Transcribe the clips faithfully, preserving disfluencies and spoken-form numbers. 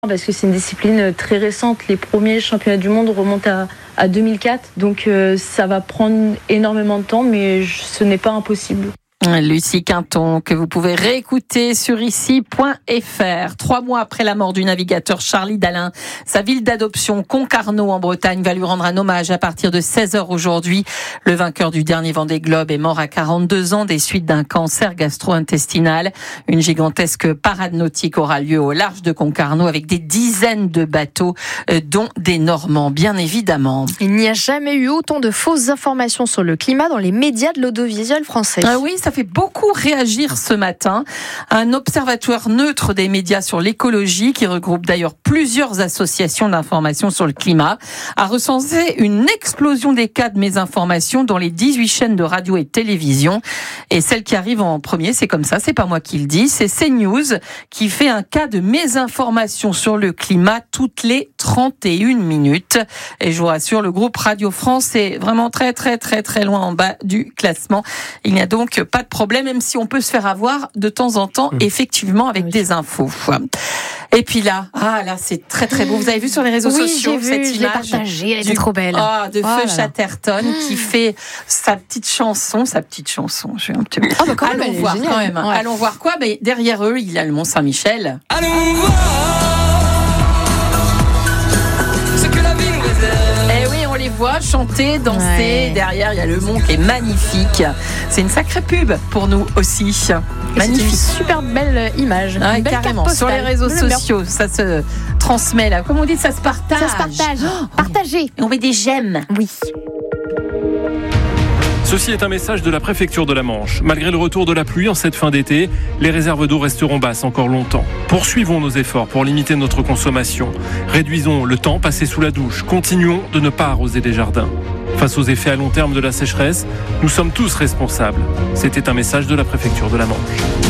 Parce que c'est une discipline très récente. Les premiers championnats du monde remontent à, à deux mille quatre. Donc euh, ça va prendre énormément de temps, mais je, ce n'est pas impossible. Lucie Quinton, que vous pouvez réécouter sur ici point f r. Trois mois après la mort du navigateur Charlie Dalin, sa ville d'adoption Concarneau en Bretagne va lui rendre un hommage à partir de seize heures aujourd'hui. Le vainqueur du dernier Vendée Globe est mort à quarante-deux ans des suites d'un cancer gastro-intestinal. Une gigantesque parade nautique aura lieu au large de Concarneau avec des dizaines de bateaux, dont des Normands, bien évidemment. Il n'y a jamais eu autant de fausses informations sur le climat dans les médias de l'audiovisuel français. Ah oui, ça fait beaucoup réagir ce matin. Un observatoire neutre des médias sur l'écologie, qui regroupe d'ailleurs plusieurs associations d'information sur le climat, a recensé une explosion des cas de mésinformation dans les dix-huit chaînes de radio et de télévision. Et celle qui arrive en premier, c'est comme ça, c'est pas moi qui le dis, c'est CNews qui fait un cas de mésinformation sur le climat toutes les trente et une minutes. Et je vous rassure, le groupe Radio France est vraiment très très très très loin en bas du classement. Il n'y a donc pas de problème, même si on peut se faire avoir de temps en temps, effectivement, avec oui. des infos. Et puis là, ah là, c'est très très beau. Vous avez vu sur les réseaux oui, sociaux j'ai cette vu, image, je l'ai partagée, elle est trop belle. Ah, de oh Feu là Chatterton là. qui fait sa petite chanson, sa petite chanson. Je vais un petit peu. Oh, bah quand même, allons voir génial. quand même. Ouais. Allons voir quoi. Mais derrière eux, il y a le Mont Saint-Michel. Allons voir ce que la vie nous réserve. Eh oui, on les voit chanter, danser. Ouais. Derrière, il y a le mont qui est magnifique. C'est une sacrée pub pour nous aussi. Et magnifique. C'est une super belle image. Ouais, une belle carrément. carte sur les réseaux sociaux, ça se transmet là. Comme on dit, ça se partage. Ça se partage. Oh, partagez. Et on met des j'aime. Oui. Ceci est un message de la préfecture de la Manche. Malgré le retour de la pluie en cette fin d'été, les réserves d'eau resteront basses encore longtemps. Poursuivons nos efforts pour limiter notre consommation. Réduisons le temps passé sous la douche. Continuons de ne pas arroser les jardins. Face aux effets à long terme de la sécheresse, nous sommes tous responsables. C'était un message de la préfecture de la Manche.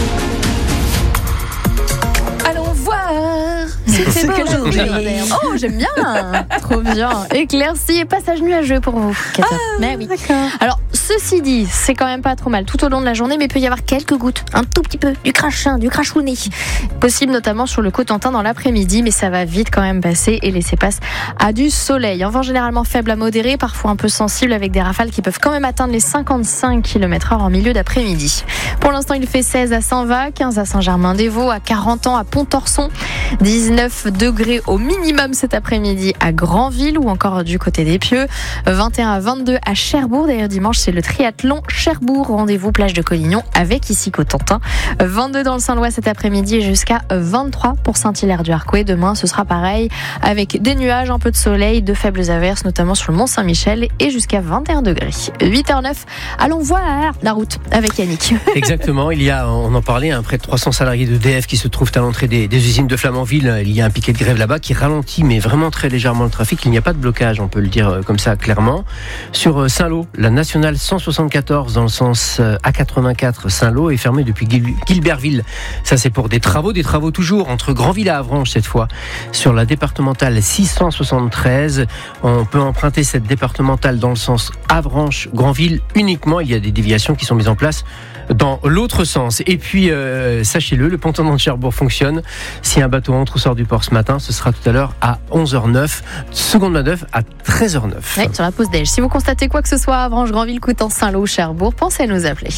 Allons voir. C'était beau aujourd'hui. Oh, j'aime bien. Trop bien. Éclaircie et passage nuageux pour vous. Ah, mais oui. D'accord. Alors, ceci dit, c'est quand même pas trop mal tout au long de la journée, mais il peut y avoir quelques gouttes, un tout petit peu, du crachin, du crachounet. Possible notamment sur le Cotentin dans l'après-midi, mais ça va vite quand même passer et laisser place à du soleil. Un vent généralement faible à modéré, parfois un peu sensible avec des rafales qui peuvent quand même atteindre les cinquante-cinq kilomètres heure en milieu d'après-midi. Pour l'instant, il fait seize à Saint-Va, quinze à Saint-Germain-des-Vaux, à quarante ans à Pontorson, dix-neuf degrés au minimum cet après-midi à Granville ou encore du côté des Pieux, vingt et un à vingt-deux à Cherbourg. D'ailleurs, dimanche, c'est le triathlon Cherbourg. Rendez-vous plage de Collignon avec ici Cotentin. vingt-deux dans le Saint-Lois cet après-midi et jusqu'à vingt-trois pour Saint-Hilaire-du-Harcouët. Demain, ce sera pareil avec des nuages, un peu de soleil, de faibles averses, notamment sur le Mont Saint-Michel et jusqu'à vingt et un degrés. huit heures neuf, allons voir la route avec Yannick. Exactement, il y a, on en parlait, hein, près de trois cents salariés de D F qui se trouvent à l'entrée des, des usines de Flamanville. Il y a un piquet de grève là-bas qui ralentit, mais vraiment très légèrement le trafic. Il n'y a pas de blocage, on peut le dire comme ça clairement. Sur Saint-Lô, la nationale cent soixante-quatorze dans le sens A quatre-vingt-quatre Saint-Lô est fermée depuis Guilberville. Ça, c'est pour des travaux, des travaux toujours entre Granville et Avranches cette fois. Sur la départementale six cent soixante-treize, on peut emprunter cette départementale dans le sens Avranches-Granville uniquement. Il y a des déviations qui sont mises en place dans l'autre sens. Et puis, euh, sachez-le, le pont-tournant de Cherbourg fonctionne. Si un bateau entre ou sort du port ce matin, ce sera tout à l'heure à onze heures neuf. Seconde manœuvre à treize heures neuf. Ouais, sur la pause déj. Si vous constatez quoi que ce soit à Avranches, Granville, Coutances, Saint-Lô, Cherbourg, pensez à nous appeler.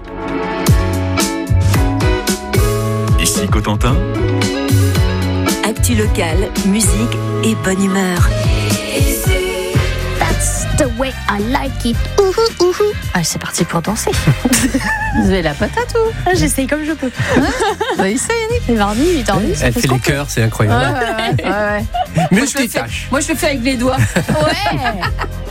Ici Cotentin. Actu local, musique et bonne humeur. That's the way I like it. Ouhou, ouhou. Ah, c'est parti pour danser. Vous avez la patate ou ah, j'essaye comme je peux. Bah, essaye, Yannick. C'est mardi, huit heures dix. Elle fait les chœurs, c'est incroyable. Ouais, ouais, ouais, ouais. Mais Moi, je je le fais- tâches. Moi, je le fais avec les doigts. Ouais.